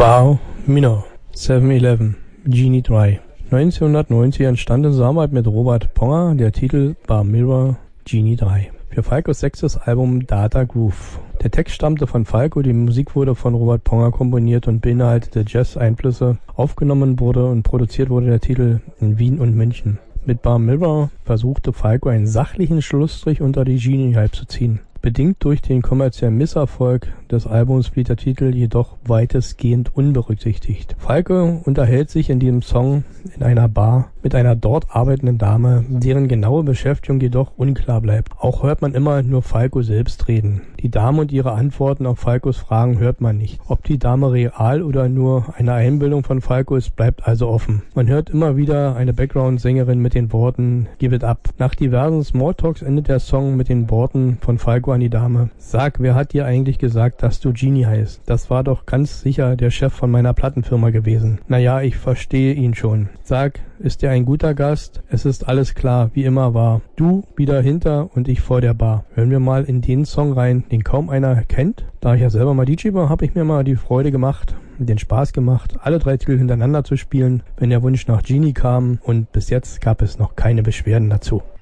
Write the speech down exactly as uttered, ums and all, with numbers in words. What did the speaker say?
Bar Minor, seven eleven, Genie drei. neunzehnhundertneunzig entstand in Zusammenarbeit mit Robert Ponger der Titel Bar Mirror, Genie drei. Für Falcos sechstes Album Data Groove. Der Text stammte von Falco, die Musik wurde von Robert Ponger komponiert und beinhaltete Jazz-Einflüsse. Aufgenommen wurde und produziert wurde der Titel in Wien und München. Mit Bar Mirror versuchte Falco einen sachlichen Schlussstrich unter die Genie-Hype zu ziehen. Bedingt durch den kommerziellen Misserfolg des Albums blieb der Titel jedoch weitestgehend unberücksichtigt. Falco unterhält sich in diesem Song in einer Bar mit einer dort arbeitenden Dame, deren genaue Beschäftigung jedoch unklar bleibt. Auch hört man immer nur Falco selbst reden. Die Dame und ihre Antworten auf Falcos Fragen hört man nicht. Ob die Dame real oder nur eine Einbildung von Falco ist, bleibt also offen. Man hört immer wieder eine Background-Sängerin mit den Worten "Give it up". Nach diversen Smalltalks endet der Song mit den Worten von Falco an die Dame: "Sag, wer hat dir eigentlich gesagt, dass du Genie heißt? Das war doch ganz sicher der Chef von meiner Plattenfirma gewesen." "Naja, ich verstehe ihn schon." "Sag, ist er ein guter Gast? Es ist alles klar, wie immer war. Du wieder hinter und ich vor der Bar." Hören wir mal in den Song rein, den kaum einer kennt. Da ich ja selber mal D J war, habe ich mir mal die Freude gemacht, den Spaß gemacht, alle drei Titel hintereinander zu spielen, wenn der Wunsch nach Genie kam, und bis jetzt gab es noch keine Beschwerden dazu.